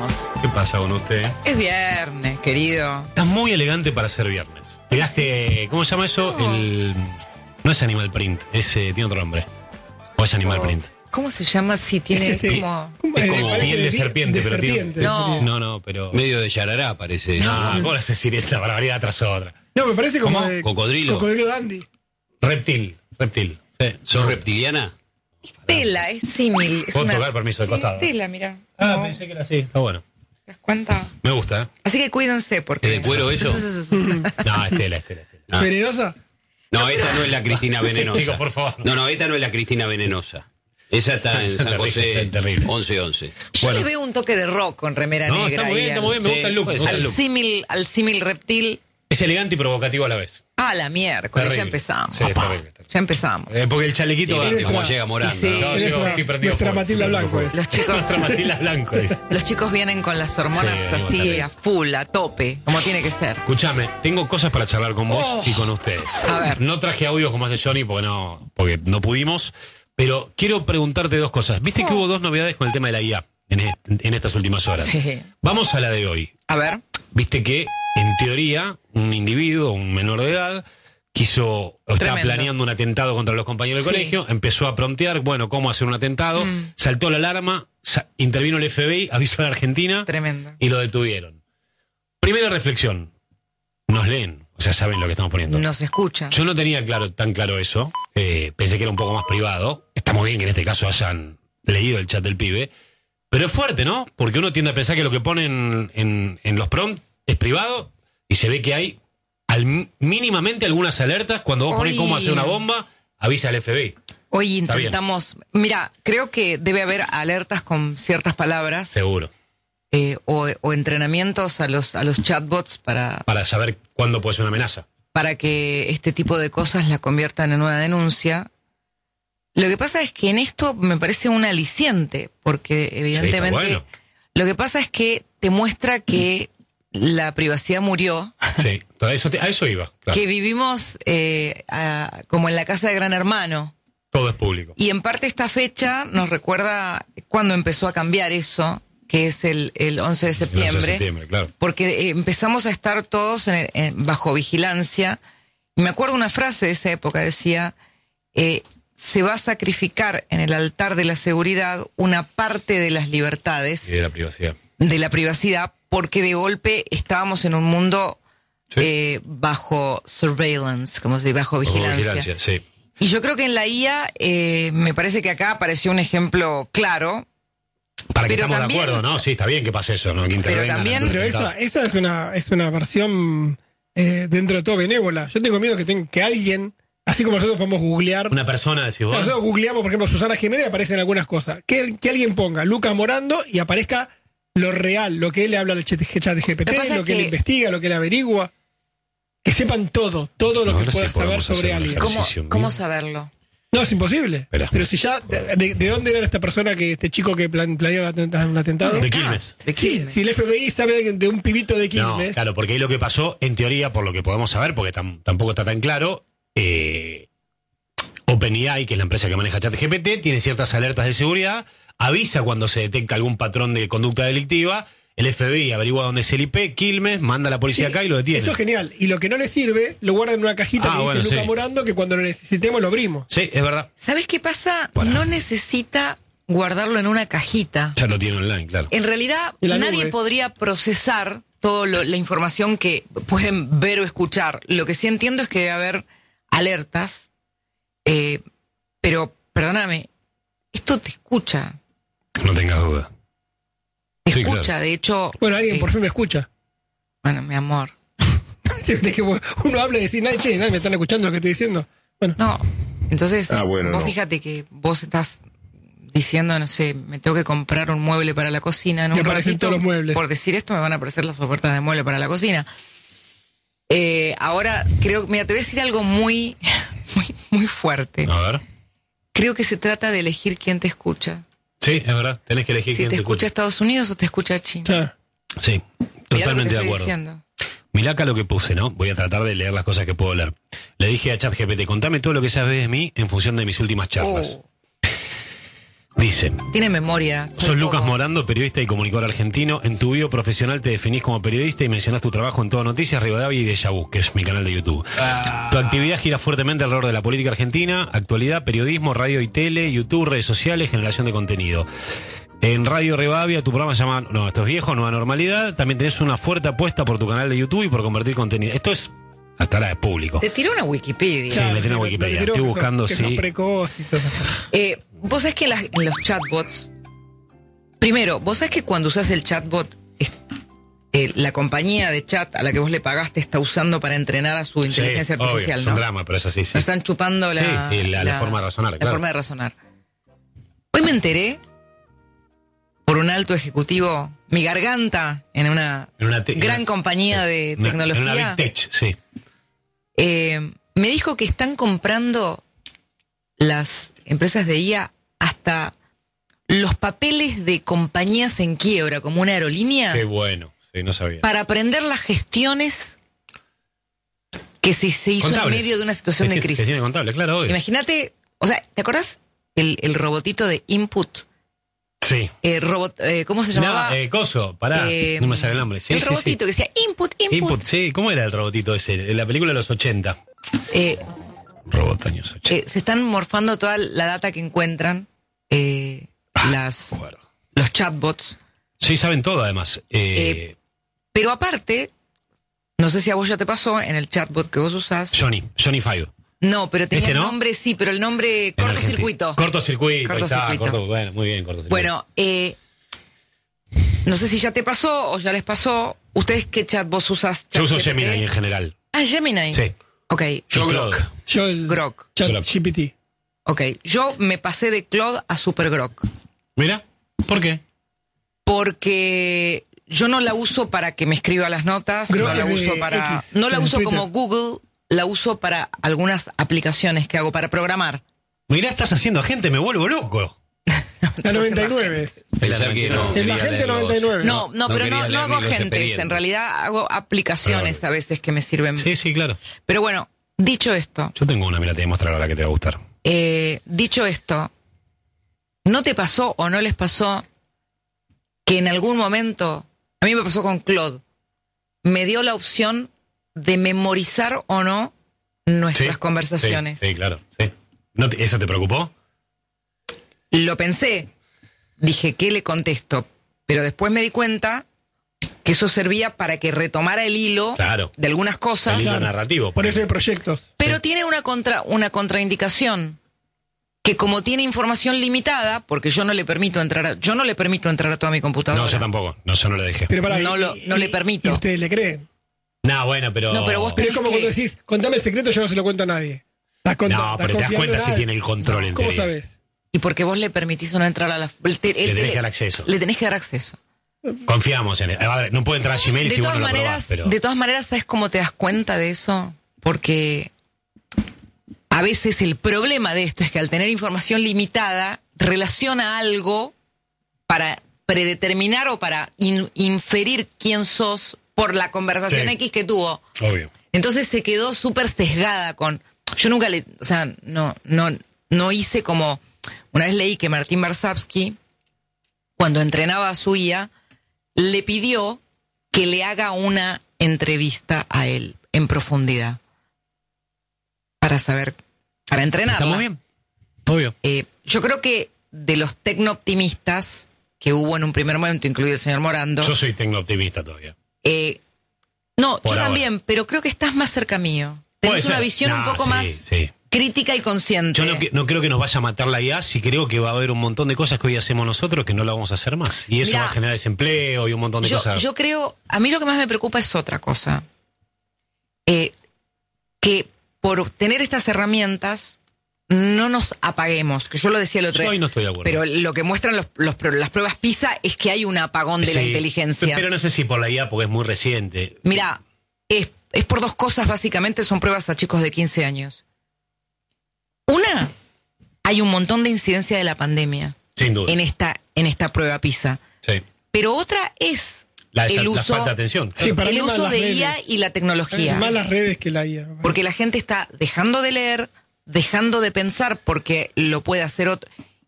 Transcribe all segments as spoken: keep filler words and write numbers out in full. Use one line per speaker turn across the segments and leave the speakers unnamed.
estamos?
¿Qué pasa con usted?
Es viernes, querido.
Estás muy elegante para ser viernes. Llegaste, ¿cómo se llama eso?
No.
El, no es Animal Print, es, eh, tiene otro nombre. O es Animal
Oh.
Print.
¿Cómo se llama si tiene
Es este-
como...
¿Cómo?
Es
Eh,
como
parece
piel de
pi-
serpiente,
de
pero tiene-
serpiente.
No.
No, no, pero...
Medio de yarará parece.
No, ¿cómo vas a decir esa barbaridad tras otra?
No, me parece como
¿Cómo?
de
Cocodrilo.
Cocodrilo dandy.
Reptil, reptil. Sí.
¿Sos reptiliana?
Tela, es símil. Es
¿Puedo
una...
tocar permiso de
Sí,
costado?
tela, mira.
Ah,
No,
pensé que era así. Está bueno.
¿te das cuenta?
Me gusta, ¿eh?
Así que cuídense porque...
¿Es de cuero eso?
No, Estela, Estela.
Ah.
¿Venenosa?
No, esta no es la Cristina Venenosa.
Chicos, por favor.
No, no, esta no es la Cristina Venenosa. Esa está en
Está
San
terrible,
José
está terrible.
once once.
Yo
Bueno.
le veo un toque de rock con remera
No,
negra.
está muy bien,
ahí
está
al-
muy bien. Me
Sí,
gusta el look.
puede
me
ser.
gusta el
Al
look.
símil, al símil reptil.
Es elegante y provocativo a la vez.
Ah, la miércoles,
Terrible.
ya empezamos.
Sí, es
Papá,
terrible, terrible.
Ya empezamos.
Eh, porque el chalequito va.
Viste cómo
nuestra-
llega Morán,
Sí.
¿no?
No,
Eres
llego,
nuestra-
estoy prendido
nuestra
fuego.
Matilda
Sí,
Blanco,
por favor.
Los chicos,
Nuestra Matilda Blanco. dice.
los chicos vienen con las hormonas
Sí,
así
terrible.
a full, a tope, como tiene que ser.
Escúchame, tengo cosas para charlar con vos
Oh.
y con ustedes.
A ver.
No traje audios como hace Johnny porque no, porque no pudimos, pero quiero preguntarte dos cosas. Viste que
Oh.
hubo dos novedades con el tema de la I A en, est- en estas últimas horas.
Sí.
Vamos a la de hoy.
A ver.
Viste que, en teoría, un individuo, un menor de edad, quiso, o estaba
Tremendo.
planeando un atentado contra los compañeros del
Sí.
colegio, empezó a promptear, bueno, cómo hacer un atentado,
Mm.
saltó la alarma, sa- intervino el F B I, avisó a la Argentina
Tremendo.
y lo detuvieron. Primera reflexión, nos leen, o sea, saben lo que estamos poniendo.
Nos escucha.
Yo no tenía claro tan claro eso, eh, pensé que era un poco más privado, está muy bien que en este caso hayan leído el chat del pibe, pero es fuerte, ¿no? Porque uno tiende a pensar que lo que ponen en, en los prompts es privado y se ve que hay al, mínimamente algunas alertas. Cuando vos ponés
Hoy-
cómo hacer una bomba, avisa al F B I.
Hoy
Está bien.
intentamos. Mira, creo que debe haber alertas con ciertas palabras
Seguro.
eh, o, o entrenamientos a los, a los chatbots para,
Para saber cuándo puede ser una amenaza.
para que este tipo de cosas la conviertan en una denuncia. Lo que pasa es que en esto me parece un aliciente, porque evidentemente
bueno.
lo que pasa es que te muestra que la privacidad murió,
Sí, a eso, te- a eso iba. Claro.
que vivimos eh, a- como en la casa de Gran Hermano.
Todo es público.
Y en parte esta fecha nos recuerda cuando empezó a cambiar eso, que es el, el once de
El once de
septiembre.
septiembre, claro.
Porque eh, empezamos a estar todos en- en- bajo vigilancia. Y me acuerdo una frase de esa época, decía, eh, se va a sacrificar en el altar de la seguridad una parte de las libertades,
Y de la privacidad.
de la privacidad, porque de golpe estábamos en un mundo
Sí.
eh, bajo surveillance, como se dice, bajo
Bajo
vigilancia.
vigilancia, sí.
Y yo creo que en la I A, eh, me parece que acá apareció un ejemplo claro.
Para que
Pero
estamos
también-
de acuerdo, ¿no? Sí, está bien que pase eso, ¿no? Que intervengan
también-
en el
Pero
atentado.
esa, esa es una es una versión eh, dentro de todo benévola. Yo tengo miedo que, ten- que alguien, así como nosotros podemos googlear,
Una persona, decís vos.
nosotros googleamos, por ejemplo, Susana Jiménez y aparecen algunas cosas. Que, que alguien ponga Lucas Morando y aparezca lo real, lo que él le habla al chat, chat de G P T,
Lo que pasa
lo
es
que él
que-
investiga, lo que él averigua. Que sepan todo, todo lo
No,
que
ahora sí
pueda saber
podemos
sobre
hacer un
alguien.
ejercicio.
¿Cómo,
Ejercicio
cómo
mío.
saberlo?
No, es imposible.
Espera.
Pero si ya, de, de- de dónde era esta persona, que este chico que plan- planeó un atentado? un atentado?
De Quilmes.
De
Sí,
Quilmes.
si el F B I sabe de, de un pibito de
No,
Quilmes,
claro, porque ahí lo que pasó, en teoría, por lo que podemos saber, porque tam- tampoco está tan claro, eh, OpenAI, que es la empresa que maneja ChatGPT, tiene ciertas alertas de seguridad, avisa cuando se detecta algún patrón de conducta delictiva, el F B I averigua dónde es el I P, Quilmes, manda a la policía
sí,
acá y lo detiene.
eso es genial. Y lo que no le sirve, lo guardan en una cajita
Ah,
que
bueno,
dice Lucas
sí.
Morando, que cuando lo necesitemos lo abrimos.
Sí, es verdad.
¿Sabes qué pasa?
Para.
No necesita guardarlo en una cajita.
Ya lo tiene online, claro.
En realidad,
En la
nadie
nube.
podría procesar toda la información que pueden ver o escuchar. Lo que sí entiendo es que debe haber alertas, eh, pero, perdóname, esto te escucha.
No tengas duda.
Te
Sí,
escucha,
claro.
de hecho...
Bueno, alguien
eh,
por fin me escucha.
Bueno, mi amor.
De que uno habla y dice, nadie, che, nadie me están escuchando lo que estoy diciendo. Bueno,
No, entonces,
Ah, bueno,
vos
no.
fíjate que vos estás diciendo, no sé, me tengo que comprar un mueble para la cocina. En
Y
un
aparecen
ratito,
todos los muebles.
Por decir esto, me van a aparecer las ofertas de mueble para la cocina. Eh, ahora, creo, mira, te voy a decir algo muy, muy, muy fuerte.
A ver.
Creo que se trata de elegir quién te escucha.
Sí, es verdad. Tenés que elegir
Si
quién
te escucha Estados Unidos o te escucha China.
ya.
Sí,
Mirá lo que
totalmente
te
de
estoy
acuerdo.
diciendo.
Mirá acá lo que puse, ¿no? Voy a tratar de leer las cosas que puedo leer. Le dije a ChatGPT, contame todo lo que sabes de mí en función de mis últimas charlas.
Oh,
Dice,
Tiene memoria.
sos
sobre
Lucas
todo.
Morando, periodista y comunicador argentino. En tu bio profesional te definís como periodista y mencionás tu trabajo en Todo Noticias, Rivadavia y Deja Vu, que es mi canal de YouTube. Tu actividad gira fuertemente alrededor de la política argentina, actualidad, periodismo, radio y tele, YouTube, redes sociales, generación de contenido. En Radio Rivadavia, tu programa se llama, no, esto es viejo, Nueva Normalidad. También tenés una fuerte apuesta por tu canal de YouTube y por convertir contenido. Esto es, hasta ahora es público.
Te tiró una Wikipedia.
Sí, me tiene
lo-
Wikipedia.
lo que tiró
Estoy
que
buscando,
sos- que sos
sí.
precoz y todas esas cosas.
Eh, vos sabés que en, las- en los chatbots, primero, vos sabés que cuando usás el chatbot, es- eh, la compañía de chat a la que vos le pagaste está usando para entrenar a su inteligencia
Sí,
artificial,
obvio, es
¿no?
un drama, pero es así, sí.
Nos están chupando la,
Sí, y la- la forma de razonar,
la
claro.
forma de razonar. Hoy me enteré por un alto ejecutivo, mi garganta en una,
En una te-
gran
una-
compañía de
Una-
tecnología.
En una Big Tech, sí.
Eh, me dijo que están comprando las empresas de I A hasta los papeles de compañías en quiebra, como una aerolínea,
Qué bueno, sí, no sabía.
para aprender las gestiones que se, se hizo
Contables.
en medio de una situación de
Gestión-
crisis.
Gestión de contable, claro, obvio.
Imagínate, o sea, ¿te acordás el, el robotito de Input?
Sí.
Eh, robot, eh, ¿Cómo se llamaba?
No, eh, coso, pará,
Eh,
no me sale el nombre. Sí,
el
sí,
robotito
sí.
que decía Input, Input.
Input, sí, ¿cómo era el robotito ese? En la película de los ochenta.
Eh,
Robot años ochenta.
eh, se están morfando toda la data que encuentran eh, las,
Bueno.
los chatbots.
Sí, saben todo además. Eh,
Eh, Pero aparte, no sé si a vos ya te pasó en el chatbot que vos usás.
Johnny, Johnny Five.
No, pero tenía
¿Este
el
no?
nombre, sí, pero el nombre
En
cortocircuito.
Argentina. Cortocircuito, ahí está,
Cortocircuito.
corto, bueno, muy bien, cortocircuito.
Bueno, eh, no sé si ya te pasó o ya les pasó. ¿Ustedes qué chat vos usás?
yo uso
ChatGPT?
Gemini en general.
Ah, Gemini.
Sí.
Ok.
Yo
Y
Grok.
Claude.
Yo el
Grok.
chat
Grok.
G P T.
Ok. Yo me pasé de Claude a Super Grok.
Mira, ¿por qué?
Porque yo no la uso para que me escriba las notas.
Grok
no la
es de
uso para.
X,
no la
en
uso
Twitter.
como Google. La uso para algunas aplicaciones que hago para programar.
Mirá, estás haciendo gente, me vuelvo loco.
La noventa y nueve.
Pensar que no
El
quería
agente
leer los-
noventa y nueve.
No, no, pero
quería
no, no
leer
hago
ni los
agentes.
expedientes.
En realidad hago aplicaciones a veces que me sirven.
Sí, sí, claro.
Pero bueno, dicho esto,
Yo tengo una, mira, te voy a mostrar ahora que te va a gustar.
eh, dicho esto, ¿no te pasó o no les pasó que en algún momento, a mí me pasó con Claude, me dio la opción de memorizar o no nuestras
Sí,
conversaciones?
Sí, sí, claro, sí. ¿No te- ¿Eso te preocupó?
Lo pensé, dije, ¿qué le contesto? Pero después me di cuenta que eso servía para que retomara el hilo
Claro.
de algunas cosas.
El hilo
Claro.
narrativo.
Por eso hay proyectos.
Pero tiene una contra, una contraindicación, que como tiene información limitada, porque yo no le permito entrar a, yo no le permito entrar a toda mi computadora.
No, yo tampoco. No, yo no le dejé.
Pero para,
No lo- no le permito.
Y ustedes le creen.
No, bueno, pero...
No, pero vos
Pero es
Tenés
como
que-
cuando decís, contame el secreto, yo no se lo cuento a nadie. Estás cont-
No,
estás
pero te das
confiando
cuenta
en
si
nadie.
tiene el control, en
¿Cómo
teoría.
sabes?
Y porque vos le permitís o no entrar a la... el te- el
Le tenés
tele-
que dar acceso.
Le tenés que dar acceso.
Confiamos en él. A ver, no puede entrar a Gmail
De
si vos
todas
no lo probás,
maneras,
pero...
de todas maneras, ¿sabes cómo te das cuenta de eso? Porque a veces el problema de esto es que al tener información limitada, relaciona algo para predeterminar o para in- inferir quién sos por la conversación
Sí.
X que tuvo.
Obvio.
Entonces se quedó súper sesgada con... Yo nunca le... O sea, no, no, no hice como... Una vez leí que Martín Varsavsky, cuando entrenaba a su I A, le pidió que le haga una entrevista a él en profundidad. Para saber... Para entrenarla.
Está muy bien. Obvio.
Eh, yo creo que de los tecno-optimistas que hubo en un primer momento, incluido el señor Morando...
Yo soy tecno-optimista todavía.
Eh, no,
Por
yo
ahora.
también, pero creo que estás más cerca mío.
Puede
Tenés una
ser.
visión un
No,
poco
sí,
más
sí.
crítica y consciente.
Yo no, que- no creo que nos vaya a matar la I A, si creo que va a haber un montón de cosas que hoy hacemos nosotros que no la vamos a hacer más. Y eso
Mirá,
va a generar desempleo y un montón de
yo,
cosas.
yo creo, a mí lo que más me preocupa es otra cosa. Eh, que por tener estas herramientas no nos apaguemos, que yo lo decía el otro
Yo
día.
ahí no estoy de acuerdo.
Pero lo que muestran los, los pro- las pruebas PISA es que hay un apagón de la
Sí,
inteligencia.
Pero no sé si por la I A, porque es muy reciente.
Mira, es, es por dos cosas básicamente, son pruebas a chicos de quince años. Una, hay un montón de incidencia de la pandemia
Sin duda.
en esta, en esta prueba PISA.
Sí.
Pero otra es
La,
el
la
uso,
falta de atención.
Sí, para
el
mí más
uso
las
de
redes.
I A y la
Hay
tecnología.
más las redes que la I A.
Porque la gente está dejando de leer, dejando de pensar porque lo puede hacer otro.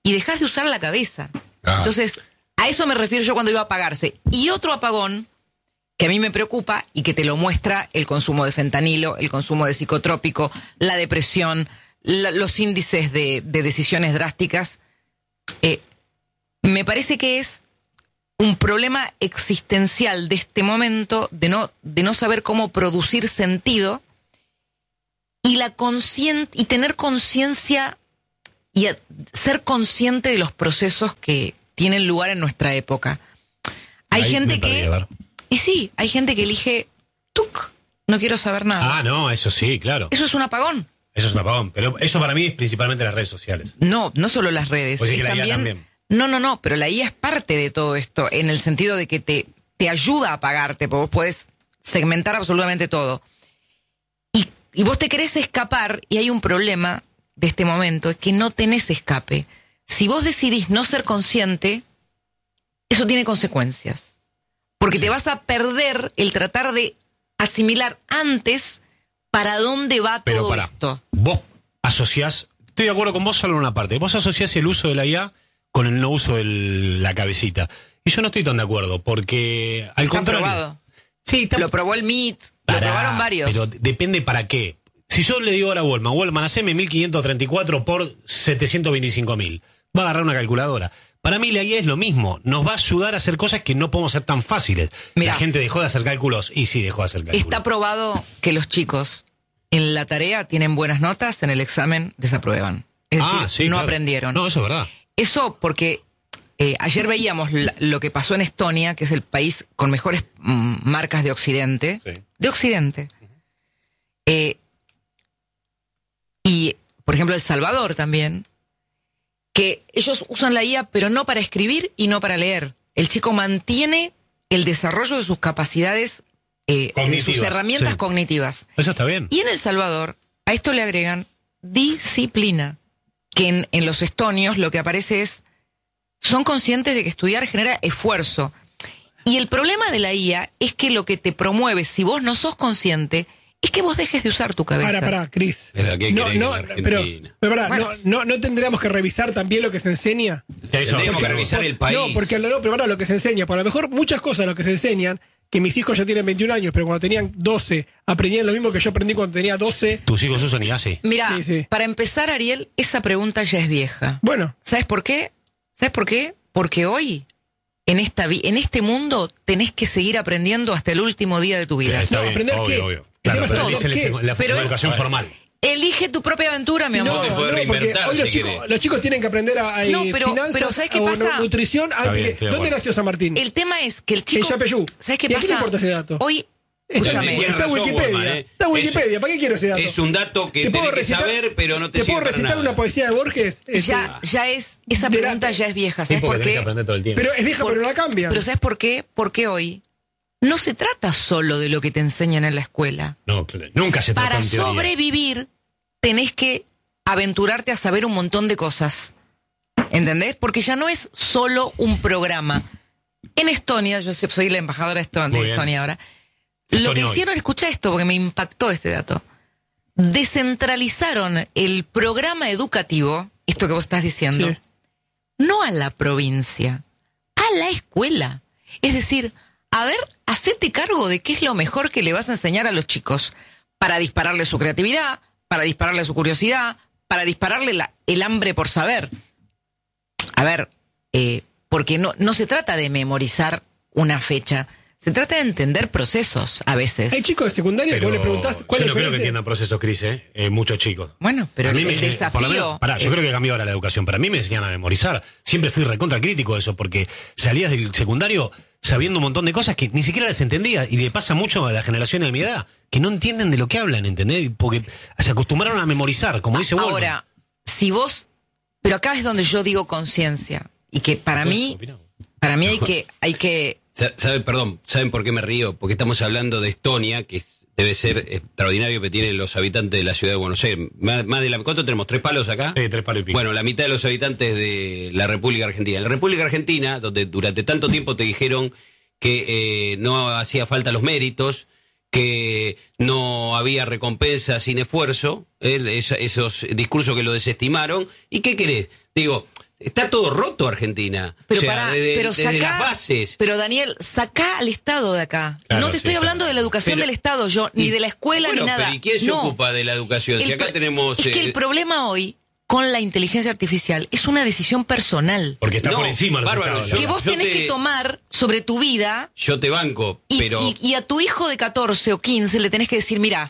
y dejás de usar la cabeza.
Ah.
Entonces, a eso me refiero yo cuando digo apagarse. Y otro apagón que a mí me preocupa y que te lo muestra el consumo de fentanilo, el consumo de psicotrópico, la depresión, la, los índices de, de decisiones drásticas, eh, me parece que es un problema existencial de este momento de no, de no saber cómo producir sentido y, la conscien- y tener conciencia y a- ser consciente de los procesos que tienen lugar en nuestra época. Hay
Ahí
gente
me perdí,
que...
a ver.
Y sí, hay gente que elige, ¡tuc! No quiero saber nada.
Ah, no, eso sí, claro.
Eso es un apagón.
Eso es un apagón. Pero eso para mí es principalmente las redes sociales.
No, no solo las redes.
Pues sí que
es
la I A
también,
también.
No, no, no, pero la I A es parte de todo esto, en el sentido de que te, te ayuda a apagarte, porque vos podés segmentar absolutamente todo. Y, y vos te querés escapar, y hay un problema de este momento, es que no tenés escape. Si vos decidís no ser consciente, eso tiene consecuencias. Porque te vas a perder el tratar de asimilar antes para dónde va
Pero
todo
pará,
esto.
vos asociás, estoy de acuerdo con vos solo en una parte, vos asociás el uso de la I A con el no uso de la cabecita. Y yo no estoy tan de acuerdo, porque al
Está
contrario...
probado.
Sí, está
Lo probó el M I T, lo
Pará,
probaron varios.
Pero depende para qué. Si yo le digo ahora a Wallman, Wallman, haceme mil quinientos treinta y cuatro por setecientos veinticinco mil, va a agarrar una calculadora. Para mí la I A es lo mismo, nos va a ayudar a hacer cosas que no podemos hacer tan fáciles.
Mirá.
La gente dejó de hacer cálculos, y sí dejó de hacer cálculos.
Está probado que los chicos en la tarea tienen buenas notas, en el examen desaprueban. Es decir,
Ah, sí,
no
claro.
aprendieron.
No, eso es verdad.
Eso porque eh, ayer veíamos la- lo que pasó en Estonia, que es el país con mejores mm, marcas de Occidente.
Sí.
De Occidente. Eh, y, por ejemplo, El Salvador también, que ellos usan la I A, pero no para escribir y no para leer. El chico mantiene el desarrollo de sus capacidades, eh, de sus
Cognitivas,
herramientas
sí.
cognitivas.
Eso está bien.
Y en El Salvador, a esto le agregan disciplina, que en, en los estonios lo que aparece es, son conscientes de que estudiar genera esfuerzo. Y el problema de la I A es que lo que te promueve, si vos no sos consciente, es que vos dejes de usar tu cabeza.
Para, para, Cris.
Pero, ¿qué
No,
querés
no,
que la
pero,
Argentina?
pero pará,
Bueno.
no, no, no tendríamos que revisar también lo que se enseña.
Ya, eso-
Tendríamos que
eso-
revisar el país.
No, porque no, pero pará, lo que se enseña, por a lo mejor muchas cosas lo que se enseñan, que mis hijos ya tienen veintiún años, pero cuando tenían doce, aprendían lo mismo que yo aprendí cuando tenía doce.
Tus hijos usan I A, sí.
Mira,
Sí, sí.
para empezar, Ariel, esa pregunta ya es vieja.
Bueno,
¿Sabes por qué? ¿Sabes por qué? Porque hoy, en esta vi- en este mundo, tenés que seguir aprendiendo hasta el último día de tu vida.
Está
No,
bien,
¿aprender
obvio,
qué?
obvio.
El
Claro,
tema es
pero
todo,
dice
¿qué?
la, la-
Pero-
la educación formal.
Elige tu propia aventura, mi
no,
amor.
te puedes
no, porque
reinventar,
hoy los
si
chicos,
querés.
los chicos tienen que aprender a, a
No,
eh,
pero-
finanzas
pero ¿sabes qué
o
pasa?
nu- nutrición antes
bien,
que-
estoy de
¿Dónde
acuerdo.
nació San Martín?
El tema es que el chico...
En Yapeyú.
¿Sabes qué
¿Y a
pasa?
quién le importa ese dato?
Hoy,
Está,
escúchame,
Tiene
está
razón,
Wikipedia.
Guarman, ¿eh?
Está
Es-
Wikipedia. ¿Para qué quiero ese dato?
Es un dato que
¿Te puedo
tenés que
recitar-
saber, pero no te,
¿Te
sirve
puedo
para
recitar
nada.
una poesía de Borges? Este,
ya, ya es... Esa
de la-
pregunta ya es vieja.
Sí,
¿Sabes
porque
por
tenés que
qué?
aprender todo el tiempo.
Pero es vieja,
Por-
pero no la cambian.
Pero ¿sabes por qué? Porque hoy no se trata solo de lo que te enseñan en la escuela.
No, claro, nunca se trata
Para
en teoría.
sobrevivir, tenés que aventurarte a saber un montón de cosas. ¿Entendés? Porque ya no es solo un programa. En Estonia, yo sé- soy la embajadora de Estonia,
Muy
de
bien.
Estonia ahora. Lo
Estonia
que
hoy.
hicieron, escucha esto porque me impactó este dato. Descentralizaron el programa educativo, esto que vos estás diciendo,
Sí.
no a la provincia, a la escuela. Es decir, a ver, hacete cargo de qué es lo mejor que le vas a enseñar a los chicos para dispararle su creatividad, para dispararle su curiosidad, para dispararle la- el hambre por saber. A ver, eh, porque no, no se trata de memorizar una fecha, se trata de entender procesos a veces.
Hay chicos de secundaria que
Pero
vos le preguntás cuál
yo
es
no
la
creo que
diferencia.
entiendan procesos, Cris, ¿eh? Eh, muchos chicos.
Bueno, pero
A
el,
mí me-
el
eh,
desafío...
por lo menos, pará, yo
es-
creo que cambió ahora la educación. Para mí me enseñan a memorizar. Siempre fui recontra crítico de eso, porque salías del secundario sabiendo un montón de cosas que ni siquiera las entendía. Y le pasa mucho a las generaciones de mi edad, que no entienden de lo que hablan, ¿entendés? Porque se acostumbraron a memorizar, como dice Wallman.
Ahora, si vos... Pero acá es donde yo digo conciencia. Y que para mí, para mí hay que, hay que...
Sa- ¿Sabe, perdón, ¿saben por qué me río? Porque estamos hablando de Estonia, que es- debe ser extraordinario que tienen los habitantes de la ciudad de Buenos Aires. Más, más de la, ¿cuánto tenemos? ¿Tres palos acá?
Sí, tres palos y pico.
Bueno, la mitad de los habitantes de la República Argentina. En la República Argentina, donde durante tanto tiempo te dijeron que eh, no hacía falta los méritos, que no había recompensa sin esfuerzo, eh, es- esos discursos que lo desestimaron. ¿Y qué querés? Digo, está todo roto Argentina.
Pero,
o sea,
para,
desde,
pero
desde
sacá,
las bases.
Pero Daniel, sacá al Estado de acá.
Claro,
no te
sí,
estoy hablando
claro.
de la educación
Pero-
del Estado, yo, ni de la escuela
bueno,
ni nada.
pero ¿y quién se
No.
ocupa de la educación? Si
El
acá
pro-
tenemos...
Es que
eh,
el problema hoy con la inteligencia artificial es una decisión personal
Porque está
No,
por encima de los
bárbaro,
estados,
yo-
¿no?
que vos
yo
tenés
te-
que tomar sobre tu vida
Yo te banco,
y,
pero...
y- y a tu hijo de catorce o quince le tenés que decir, mira,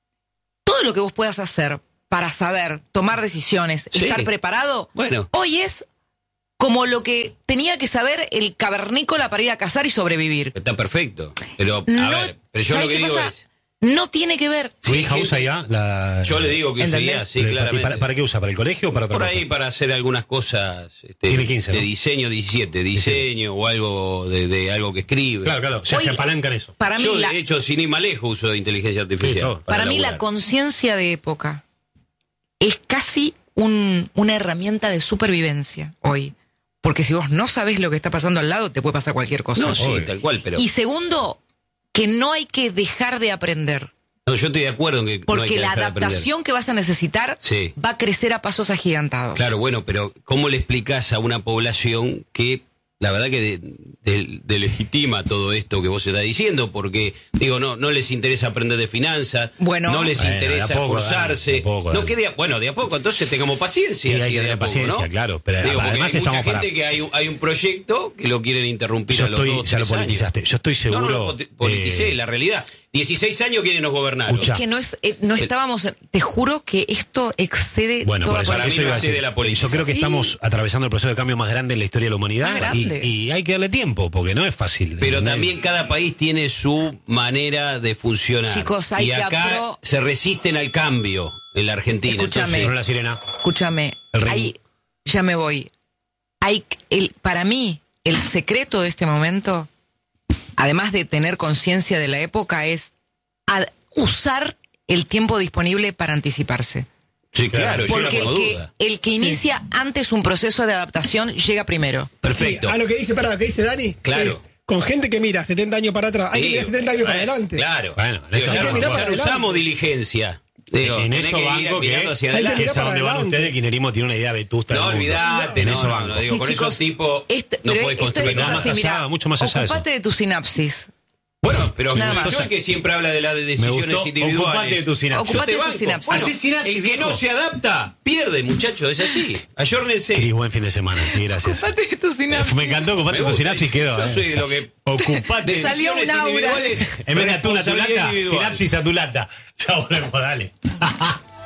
todo lo que vos puedas hacer para saber, tomar decisiones,
Sí.
estar preparado,
Bueno.
hoy es como lo que tenía que saber el cavernícola para ir a cazar y sobrevivir.
Está perfecto. Pero, a
No,
ver, pero yo lo
¿sabes
que
qué
digo
pasa?
es...
No tiene que ver.
¿Tu
Sí,
hija
gente-
usa ya la...?
Yo le digo que
¿Entendés?
usaría, sí,
¿Y
claramente.
para, para qué usa? ¿Para el colegio o para otra
Por
cosa?
ahí para hacer algunas cosas este,
Tiene quince,
de
¿no?
diseño, diecisiete, diseño o algo de, de algo que escribe.
Claro, claro. O sea,
Hoy-
se apalanca en eso.
Para mí,
Yo,
la,
de hecho, sin ir más lejos, uso de inteligencia artificial.
Sí, todo.
para mí la
laburar.
conciencia de época es casi un- una herramienta de supervivencia hoy. Porque si vos no sabés lo que está pasando al lado, te puede pasar cualquier cosa.
No, sí,
Obvio.
tal cual, pero...
Y segundo, que no hay que dejar de aprender.
No, yo estoy de acuerdo en que no hay
Porque
que
la
dejar de aprender.
adaptación que vas a necesitar
Sí.
va a crecer a pasos agigantados.
Claro, bueno, pero ¿cómo le explicás a una población que la verdad que de, de- de legitima todo esto que vos estás diciendo? Porque, digo, no no les interesa aprender de finanzas,
Bueno.
no les
Bueno,
interesa
de a poco,
esforzarse.
dale, de a poco,
no
dale.
que de a- bueno, de a poco, entonces tengamos paciencia.
Sí, hay
así
que
de
tener
a poco,
paciencia,
¿no?
claro, pero
Digo, porque
además
hay mucha
estamos para-
gente que hay, un- hay un proyecto que lo quieren interrumpir
Yo
a los
estoy-
dos,
ya lo
tres años.
politizaste. Yo estoy seguro,
No, no lo poti- politicé,
eh,
la realidad. dieciséis años quienes nos gobernaron.
Escuchá.
Es que no es, eh, no estábamos, te juro que esto excede
Bueno,
toda
por eso,
para mí
eso
no
iba a
excede
decir.
la política.
Yo creo que
Sí.
estamos atravesando el proceso de cambio más grande en la historia de la humanidad
Más grande.
y, y hay que darle tiempo porque no es fácil.
Pero
No-
también cada país tiene su manera de funcionar.
Chicos, hay
y
que
acá
apro-
se resisten al cambio en la Argentina.
Escúchame.
Entonces,
Sonó la sirena.
Escúchame,
El ring.
ahí ya me voy. Hay el, para mí, el secreto de este momento, además de tener conciencia de la época, es a- usar el tiempo disponible para anticiparse.
sí, claro, yo no
Porque el
tengo
que,
duda.
el que inicia antes un proceso de adaptación llega primero.
Perfecto.
Sí, a lo que dice, para lo que dice Dani,
Claro.
es, con gente que mira setenta años para atrás, hay que
Sí,
mirar setenta años para
bueno,
adelante.
Claro.
Bueno, en
Digo,
eso
ya
hay
no,
que mirar
ya
para
no usamos
adelante.
diligencia. Digo,
en
tenés
eso
que ir
banco que,
mirando hacia
Hay que
que
adelante.
es a
para
donde van
adelante.
ustedes, el kirchnerismo tiene una idea vetusta
No
del mundo.
olvidate,
En
no,
eso
no,
banco.
no, digo,
Sí,
con
chicos,
esos tipos
este-
no
pero
podés
esto
construir
es
nada
nada.
más
así,
allá,
mirá,
mucho más allá de
ocupate
eso.
de tu sinapsis.
Bueno, pero
Nada
yo
más.
el que siempre habla de las
Me
decisiones
gustó.
individuales.
Ocupate de tu sinapsis.
Yo
Ocupate
te
de tu
banco.
sinapsis.
Bueno,
Hacé sinapsis,
el que
viejo.
no se adapta, pierde, muchachos, es así. Ayórnense.
Cris, buen fin de semana. Y gracias.
Ocupate de tu sinapsis.
Me encantó, ocupate
Me
tu
gusta.
sinapsis, quedó.
Yo
eh.
soy de lo que-
Ocupate.
Salió
Decisiones
un aura.
individuales,
En vez de atún a tu
responsabilidad
lata,
individual.
sinapsis a tu lata. Ya volvemos, dale.